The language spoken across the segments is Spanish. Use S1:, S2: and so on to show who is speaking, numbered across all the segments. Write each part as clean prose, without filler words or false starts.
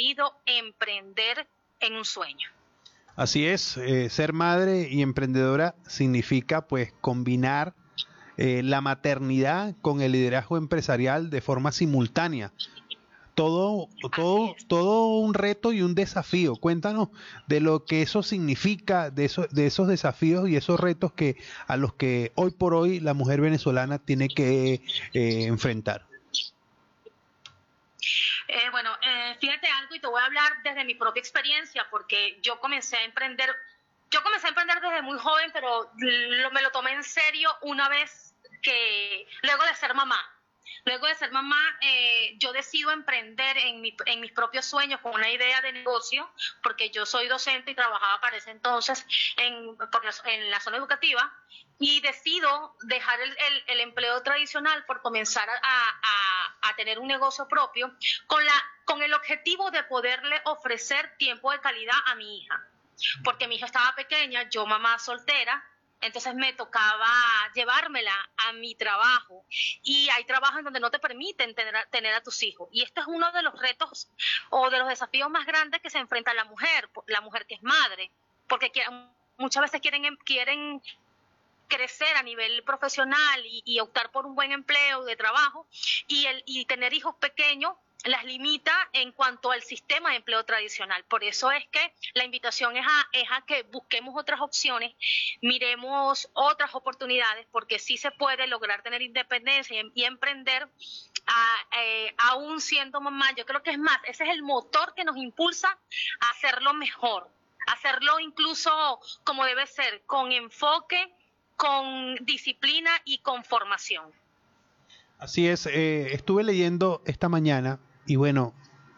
S1: atrevido a emprender en un sueño.
S2: Así es, ser madre y emprendedora significa pues combinar la maternidad con el liderazgo empresarial de forma simultánea. Todo un reto y un desafío. Cuéntanos de lo que eso significa, de esos desafíos y esos retos a los que hoy por hoy la mujer venezolana tiene que enfrentar.
S1: Fíjate algo y te voy a hablar desde mi propia experiencia, porque yo comencé a emprender desde muy joven, pero me lo tomé en serio una vez luego de ser mamá. Luego de ser mamá, yo decido emprender en mis propios sueños con una idea de negocio, porque yo soy docente y trabajaba para ese entonces en la zona educativa, y decido dejar el empleo tradicional por comenzar a tener un negocio propio con el objetivo de poderle ofrecer tiempo de calidad a mi hija, porque mi hija estaba pequeña, yo mamá soltera. Entonces me tocaba llevármela a mi trabajo, y hay trabajos en donde no te permiten tener a tus hijos, y este es uno de los retos o de los desafíos más grandes que se enfrenta la mujer que es madre, porque muchas veces quieren crecer a nivel profesional y optar por un buen empleo de trabajo, y tener hijos pequeños las limita en cuanto al sistema de empleo tradicional. Por eso es que la invitación es a que busquemos otras opciones, miremos otras oportunidades, porque sí se puede lograr tener independencia y emprender aún siendo mamá. Yo creo que es más, ese es el motor que nos impulsa a hacerlo mejor, hacerlo incluso como debe ser, con enfoque, con disciplina y con formación.
S2: Así es, estuve leyendo esta mañana y bueno,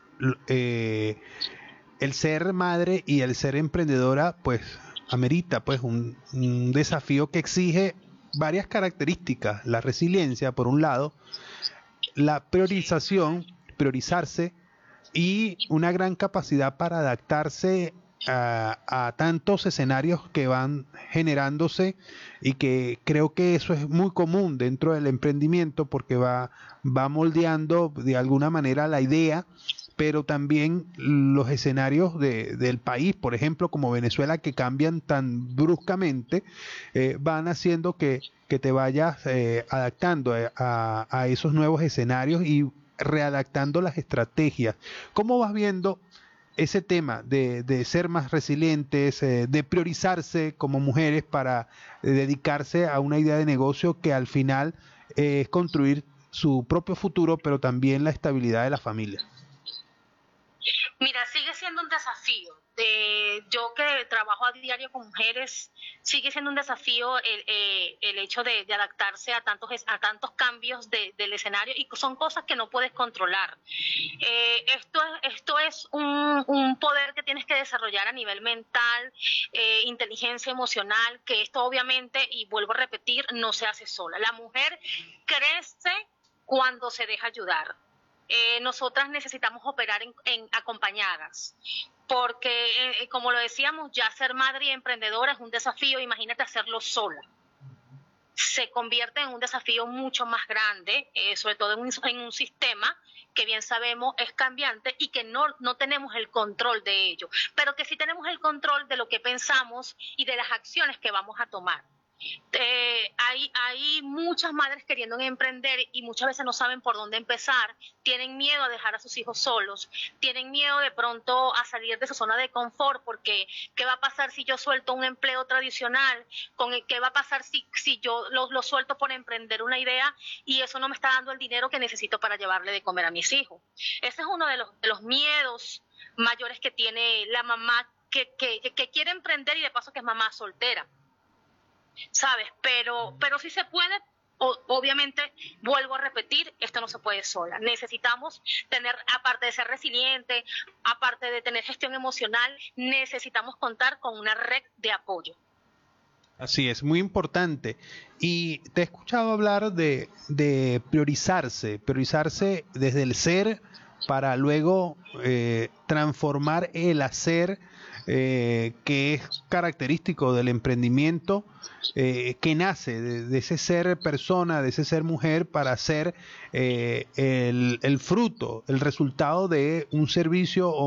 S2: el ser madre y el ser emprendedora pues amerita pues un desafío que exige varias características: la resiliencia por un lado, la priorizarse y una gran capacidad para adaptarse a tantos escenarios que van generándose, y que creo que eso es muy común dentro del emprendimiento, porque va moldeando de alguna manera la idea, pero también los escenarios del país, por ejemplo, como Venezuela, que cambian tan bruscamente, van haciendo que te vayas adaptando a esos nuevos escenarios y readaptando las estrategias. ¿Cómo vas viendo ese tema de ser más resilientes, de priorizarse como mujeres para dedicarse a una idea de negocio que al final es construir su propio futuro, pero también la estabilidad de la familia?
S1: Mira, sigue siendo un desafío. Yo que trabajo a diario con mujeres, sigue siendo un desafío el hecho de adaptarse a tantos cambios del escenario, y son cosas que no puedes controlar. Esto es un poder que tienes que desarrollar a nivel mental, inteligencia emocional, que esto obviamente, y vuelvo a repetir, no se hace sola. La mujer crece cuando se deja ayudar. Nosotras necesitamos operar acompañadas, porque como lo decíamos, ya ser madre y emprendedora es un desafío. Imagínate hacerlo sola, se convierte en un desafío mucho más grande, sobre todo en un sistema que bien sabemos es cambiante y que no tenemos el control de ello, pero que sí tenemos el control de lo que pensamos y de las acciones que vamos a tomar. Hay muchas madres queriendo emprender y muchas veces no saben por dónde empezar, tienen miedo a dejar a sus hijos solos, tienen miedo de pronto a salir de su zona de confort, porque ¿qué va a pasar si yo suelto un empleo tradicional? ¿Qué va a pasar si yo lo suelto por emprender una idea y eso no me está dando el dinero que necesito para llevarle de comer a mis hijos? Ese es uno de los miedos mayores que tiene la mamá que quiere emprender y de paso que es mamá soltera, ¿sabes? Pero sí se puede. Obviamente, vuelvo a repetir, esto no se puede sola. Necesitamos tener, aparte de ser resiliente, aparte de tener gestión emocional, necesitamos contar con una red de apoyo.
S2: Así es, muy importante. Y te he escuchado hablar de priorizarse desde el ser para luego transformar el hacer, que es característico del emprendimiento, que nace de ese ser persona, de ese ser mujer, para ser el fruto, el resultado de un servicio o